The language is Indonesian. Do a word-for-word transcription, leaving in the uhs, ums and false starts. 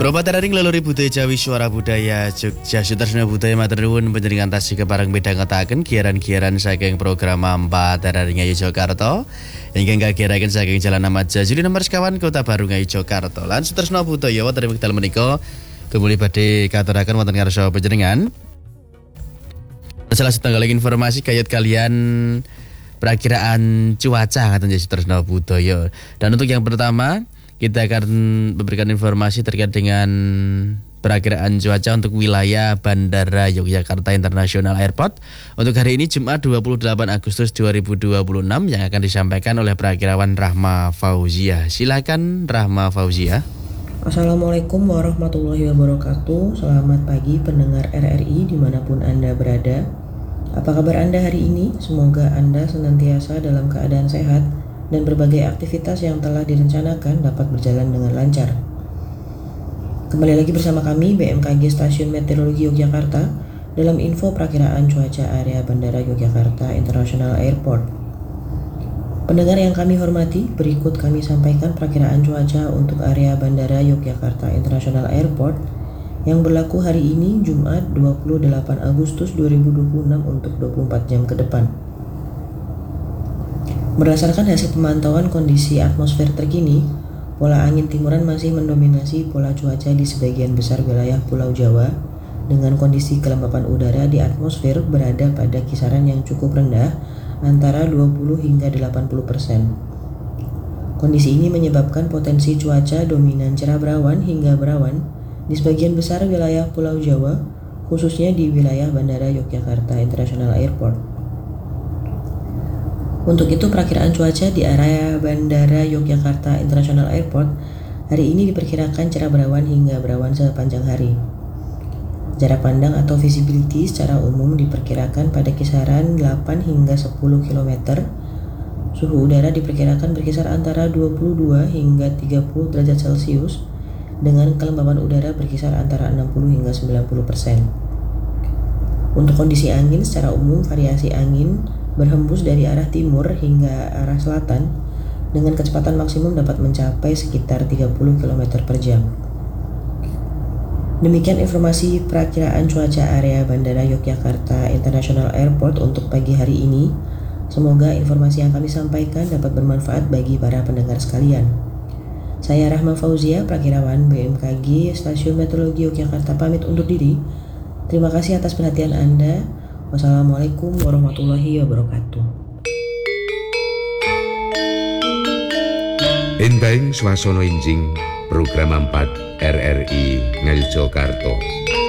Berobat teraring laluri budaya Jawi suara budaya Jogja Sutersna budaya matur nuwun panjenengan tasih kepareng bidang ngetaken giaran-giaran saking program Mampa Teraring Yogyakarta ingkang kagiyaraken saking Jalan Ahmad Jajuli nomor sekawan Kota Baru Yogyakarta. Lan Sutersna budaya wonten ing wekdal menika kembali badhe katuraken wonten ngarsa panjenengan. Salah setunggal informasi kayat kalian perakiraan cuaca ngaten Sutersna budaya. Dan untuk yang pertama kita akan memberikan informasi terkait dengan perakiraan cuaca untuk wilayah Bandara Yogyakarta International Airport untuk hari ini Jumat dua puluh delapan Agustus dua ribu dua puluh enam yang akan disampaikan oleh perakirawan Rahma Fauzia. Silakan Rahma Fauzia. Assalamualaikum warahmatullahi wabarakatuh. Selamat pagi pendengar R R I dimanapun Anda berada. Apa kabar Anda hari ini? Semoga Anda senantiasa dalam keadaan sehat dan berbagai aktivitas yang telah direncanakan dapat berjalan dengan lancar. Kembali lagi bersama kami B M K G Stasiun Meteorologi Yogyakarta dalam info perakiraan cuaca area Bandara Yogyakarta International Airport. Pendengar yang kami hormati, berikut kami sampaikan perakiraan cuaca untuk area Bandara Yogyakarta International Airport yang berlaku hari ini Jumat dua puluh delapan Agustus dua ribu dua puluh enam untuk dua puluh empat jam ke depan. Berdasarkan hasil pemantauan kondisi atmosfer terkini, pola angin timuran masih mendominasi pola cuaca di sebagian besar wilayah Pulau Jawa dengan kondisi kelembapan udara di atmosfer berada pada kisaran yang cukup rendah antara dua puluh hingga delapan puluh persen. Kondisi ini menyebabkan potensi cuaca dominan cerah berawan hingga berawan di sebagian besar wilayah Pulau Jawa, khususnya di wilayah Bandara Yogyakarta International Airport. Untuk itu perakiraan cuaca di area Bandara Yogyakarta International Airport hari ini diperkirakan cerah berawan hingga berawan sepanjang hari. Jarak pandang atau visibility secara umum diperkirakan pada kisaran delapan hingga sepuluh kilometer. Suhu udara diperkirakan berkisar antara dua puluh dua hingga tiga puluh derajat Celcius dengan kelembapan udara berkisar antara enam puluh hingga sembilan puluh persen. Untuk kondisi angin secara umum variasi angin berhembus dari arah timur hingga arah selatan dengan kecepatan maksimum dapat mencapai sekitar tiga puluh kilometer per jam. Demikian informasi perakiraan cuaca area Bandara Yogyakarta International Airport untuk pagi hari ini. Semoga informasi yang kami sampaikan dapat bermanfaat bagi para pendengar sekalian. Saya Rahma Fauzia, perakirawan B M K G Stasiun Meteorologi Yogyakarta pamit undur diri. Terima kasih atas perhatian Anda. Wassalamualaikum warahmatullahi wabarakatuh. Enteng swasana enjing program empat R R I Ngayogyakarta.